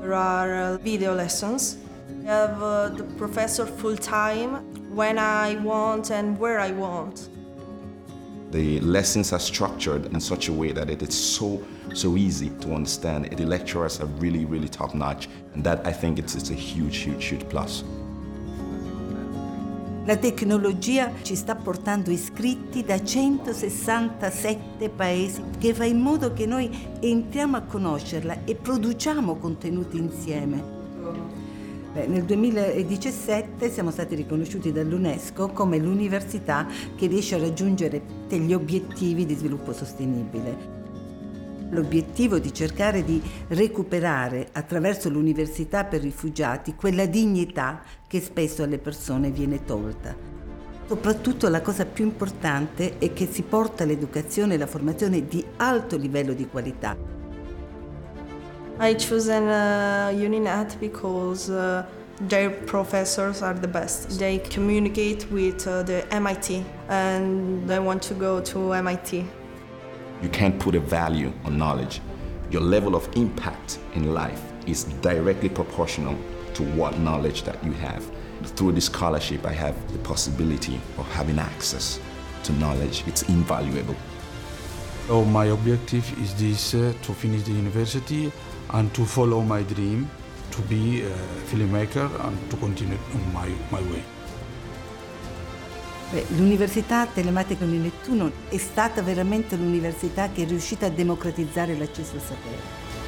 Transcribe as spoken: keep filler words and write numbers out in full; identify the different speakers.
Speaker 1: There are uh, video lessons. I have uh, the professor full time when I want and where I want.
Speaker 2: The lessons are structured in such a way that it is so, so easy to understand. The lecturers are really, really top notch, and that I think it's, it's a huge, huge, huge plus.
Speaker 3: La tecnologia ci sta portando iscritti da centosessantasette paesi, che fa in modo che noi entriamo a conoscerla e produciamo contenuti insieme. Beh, nel duemiladiciassette siamo stati riconosciuti dall'UNESCO come l'università che riesce a raggiungere degli obiettivi di sviluppo sostenibile. L'obiettivo di cercare di recuperare attraverso l'università per rifugiati quella dignità che spesso alle persone viene tolta. Soprattutto la cosa più importante è che si porta l'educazione e la formazione di alto livello di qualità.
Speaker 1: I chosen uh, UniNet because uh, their professors are the best. They communicate with uh, the M I T and I want to go to M I T.
Speaker 2: You can't put a value on knowledge. Your level of impact in life is directly proportional to what knowledge that you have. Through this scholarship, I have the possibility of having access to knowledge. It's invaluable.
Speaker 4: So my objective is this, uh, to finish the university and to follow my dream, to be a filmmaker and to continue on my, my way.
Speaker 3: Beh, l'Università Telematica di Nettuno è stata veramente l'università che è riuscita a democratizzare l'accesso al sapere.